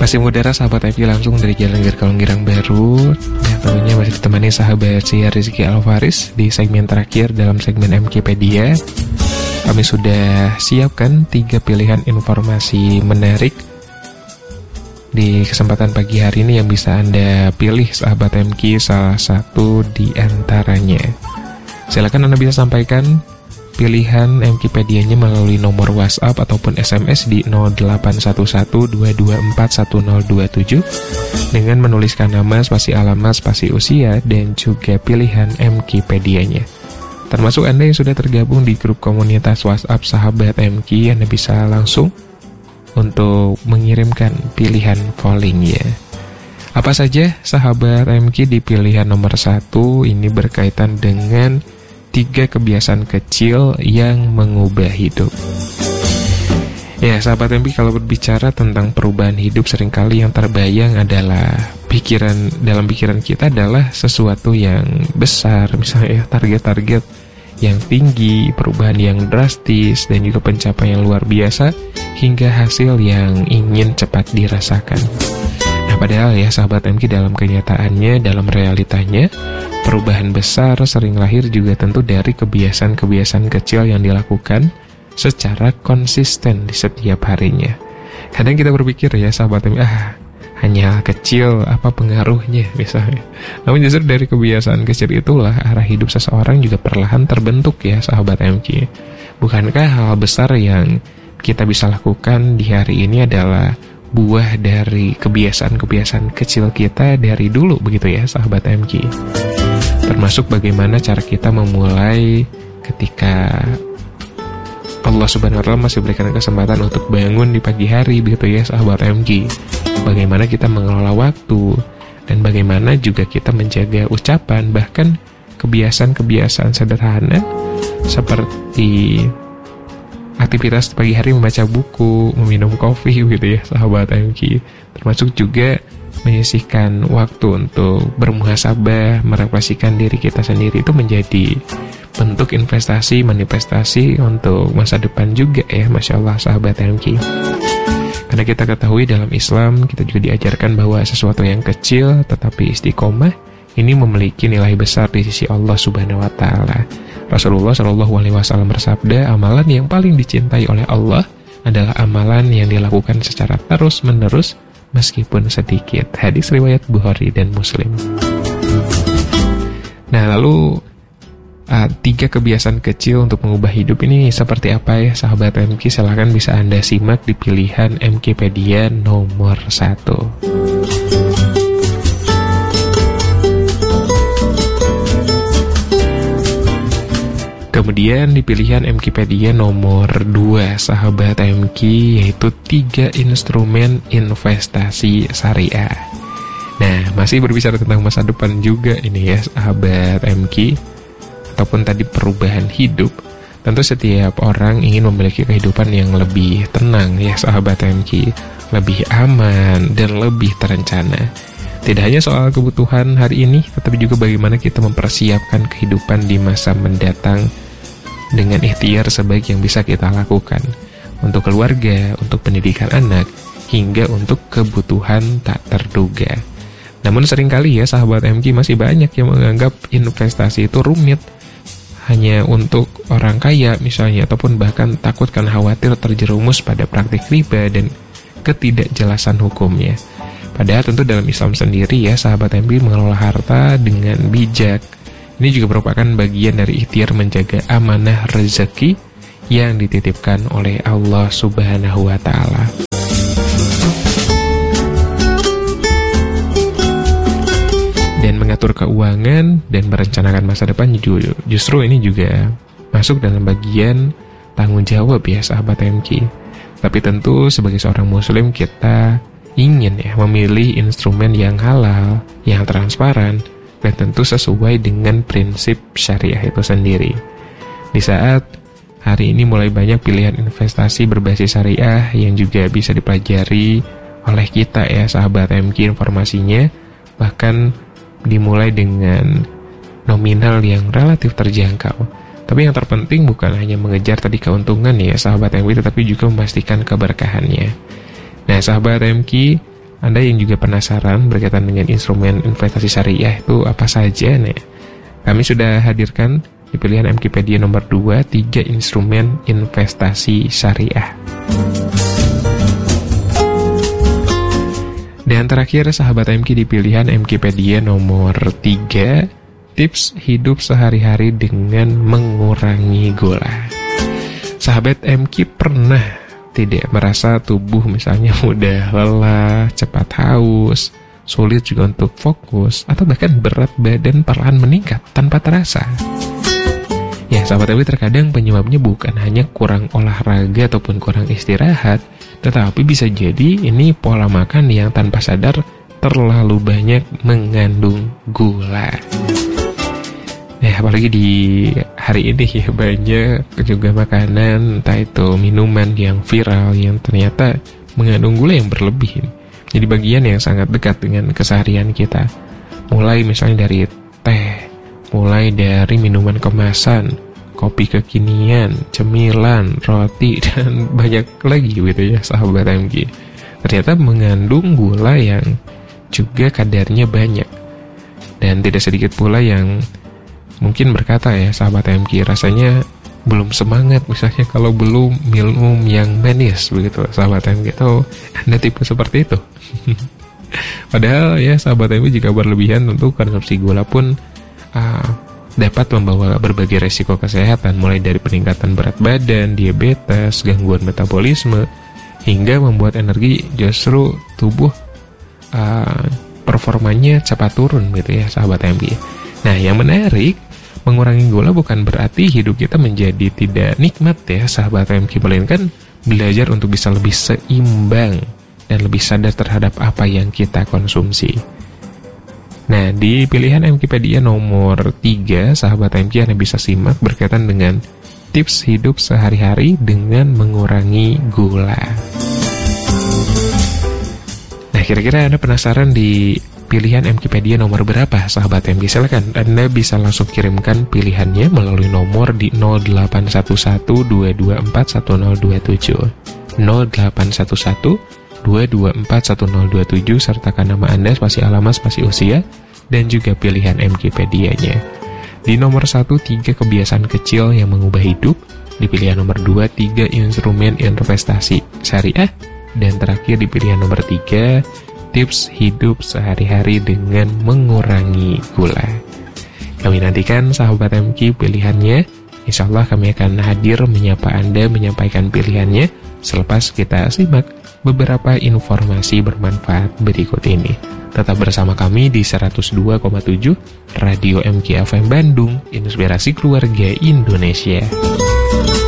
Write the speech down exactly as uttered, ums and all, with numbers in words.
Masih mengudara sahabat M K langsung dari Jalan Gerkalong Baru. Dan tentunya masih ditemani sahabat saya Rizky Alvaris di segmen terakhir dalam segmen Mkpedia. Kami sudah siapkan tiga pilihan informasi menarik di kesempatan pagi hari ini yang bisa Anda pilih sahabat M K salah satu di antaranya. Silakan Anda bisa sampaikan pilihan Mkpedianya melalui nomor WhatsApp ataupun S M S di nol delapan satu satu dua dua empat satu nol dua tujuh dengan menuliskan nama, spasi alamat, spasi usia, dan juga pilihan Mkpedianya. Termasuk Anda yang sudah tergabung di grup komunitas WhatsApp Sahabat M K, Anda bisa langsung untuk mengirimkan pilihan pollingnya. Apa saja sahabat M K di pilihan nomor satu ini berkaitan dengan tiga kebiasaan kecil yang mengubah hidup. Ya, sahabat M K, kalau berbicara tentang perubahan hidup, seringkali yang terbayang adalah pikiran dalam pikiran kita adalah sesuatu yang besar, misalnya target-target yang tinggi, perubahan yang drastis, dan juga pencapaian yang luar biasa hingga hasil yang ingin cepat dirasakan. Nah, padahal ya sahabat M K, dalam kenyataannya, dalam realitanya, perubahan besar sering lahir juga tentu dari kebiasaan-kebiasaan kecil yang dilakukan secara konsisten di setiap harinya. Kadang kita berpikir ya sahabat M K, ah hanya kecil, apa pengaruhnya misalnya. Namun justru dari kebiasaan kecil itulah arah hidup seseorang juga perlahan terbentuk ya sahabat M K. Bukankah hal besar yang kita bisa lakukan di hari ini adalah buah dari kebiasaan-kebiasaan kecil kita dari dulu begitu ya sahabat M K. Termasuk bagaimana cara kita memulai ketika Allah Subhanahu wa Ta'ala masih berikan kesempatan untuk bangun di pagi hari begitu ya sahabat M K. Bagaimana kita mengelola waktu dan bagaimana juga kita menjaga ucapan, bahkan kebiasaan-kebiasaan sederhana seperti aktivitas pagi hari membaca buku, meminum kopi gitu ya sahabat M K. Termasuk juga menyisihkan waktu untuk bermuhasabah, merefleksikan diri kita sendiri, itu menjadi bentuk investasi, manifestasi untuk masa depan juga ya, Masya Allah sahabat M K. Karena kita ketahui dalam Islam, kita juga diajarkan bahwa sesuatu yang kecil tetapi istiqomah ini memiliki nilai besar di sisi Allah Subhanahu wa Ta'ala. Rasulullah Shallallahu Alaihi Wasallam bersabda, amalan yang paling dicintai oleh Allah adalah amalan yang dilakukan secara terus-menerus meskipun sedikit. Hadis riwayat Bukhari dan Muslim. Nah, lalu uh, tiga kebiasaan kecil untuk mengubah hidup ini seperti apa ya sahabat M K? Silahkan bisa Anda simak di pilihan Mkpedia nomor satu. Kemudian di pilihan Mkpedia nomor dua sahabat M K, yaitu tiga instrumen investasi syariah. Nah, masih berbicara tentang masa depan juga ini ya sahabat M K, ataupun tadi perubahan hidup. Tentu setiap orang ingin memiliki kehidupan yang lebih tenang ya sahabat M K, lebih aman dan lebih terencana. Tidak hanya soal kebutuhan hari ini, tetapi juga bagaimana kita mempersiapkan kehidupan di masa mendatang dengan ikhtiar sebaik yang bisa kita lakukan untuk keluarga, untuk pendidikan anak, hingga untuk kebutuhan tak terduga. Namun seringkali ya sahabat M K masih banyak yang menganggap investasi itu rumit, hanya untuk orang kaya misalnya, ataupun bahkan takut karena khawatir terjerumus pada praktik riba dan ketidakjelasan hukumnya. Padahal tentu dalam Islam sendiri ya sahabat M K mengelola harta dengan bijak. Ini juga merupakan bagian dari ikhtiar menjaga amanah rezeki yang dititipkan oleh Allah Subhanahu wa Ta'ala. Dan mengatur keuangan dan merencanakan masa depan justru ini juga masuk dalam bagian tanggung jawab ya sahabat M K. Tapi tentu sebagai seorang muslim kita ingin ya memilih instrumen yang halal, yang transparan, dan tentu sesuai dengan prinsip syariah itu sendiri. Di saat hari ini mulai banyak pilihan investasi berbasis syariah yang juga bisa dipelajari oleh kita ya sahabat M K informasinya, bahkan dimulai dengan nominal yang relatif terjangkau. Tapi yang terpenting bukan hanya mengejar tadi keuntungan ya sahabat M K, tetapi juga memastikan keberkahannya. Nah sahabat M K, Anda yang juga penasaran berkaitan dengan instrumen investasi syariah itu apa saja, nih, kami sudah hadirkan di pilihan Mkipedia nomor dua, tiga instrumen investasi syariah. Dan terakhir, sahabat M K, di pilihan Mkipedia nomor tiga, tips hidup sehari-hari dengan mengurangi gula. Sahabat M K pernah tidak merasa tubuh misalnya mudah lelah, cepat haus, sulit juga untuk fokus, atau bahkan berat badan perlahan meningkat tanpa terasa? Ya, sahabat M K, terkadang penyebabnya bukan hanya kurang olahraga ataupun kurang istirahat, tetapi bisa jadi ini pola makan yang tanpa sadar terlalu banyak mengandung gula. Nah, apalagi di hari ini ya, banyak juga makanan, entah itu minuman yang viral yang ternyata mengandung gula yang berlebih. Jadi bagian yang sangat dekat dengan keseharian kita. Mulai misalnya dari teh, mulai dari minuman kemasan, kopi kekinian, cemilan, roti, dan banyak lagi gitu ya, sahabat M G. Ternyata mengandung gula yang juga kadarnya banyak. Dan tidak sedikit pula yang mungkin berkata ya, sahabat M K, rasanya belum semangat misalnya kalau belum minum yang manis, begitu sahabat M K. Atau Anda tipe seperti itu? Padahal ya, sahabat M K, jika berlebihan tentu konsumsi gula pun uh, dapat membawa berbagai resiko kesehatan, mulai dari peningkatan berat badan, diabetes, gangguan metabolisme, hingga membuat energi justru tubuh uh, performanya cepat turun gitu ya, sahabat M K. Nah, yang menarik, mengurangi gula bukan berarti hidup kita menjadi tidak nikmat ya, sahabat M K, melainkan belajar untuk bisa lebih seimbang dan lebih sadar terhadap apa yang kita konsumsi. Nah, di pilihan Mkipedia nomor tiga, sahabat M K, Anda bisa simak berkaitan dengan tips hidup sehari-hari dengan mengurangi gula. Nah, kira-kira Anda penasaran di pilihan Mkipedia nomor berapa, sahabat M K? Silakan Anda bisa langsung kirimkan pilihannya melalui nomor di nol delapan satu satu dua dua empat satu nol dua tujuh nol delapan satu satu dua dua empat satu nol dua tujuh, sertakan nama Anda, spasi alamat, spasi usia, dan juga pilihan Mkipedianya. Di nomor satu, tiga kebiasaan kecil yang mengubah hidup. Di pilihan nomor dua, tiga instrumen investasi syariah. Dan terakhir di pilihan nomor tiga, tips hidup sehari-hari dengan mengurangi gula. Kami nantikan, sahabat M K, pilihannya. Insya Allah kami akan hadir menyapa Anda, menyampaikan pilihannya selepas kita simak beberapa informasi bermanfaat berikut ini. Tetap bersama kami di seratus dua koma tujuh Radio M K F M Bandung, Inspirasi Keluarga Indonesia.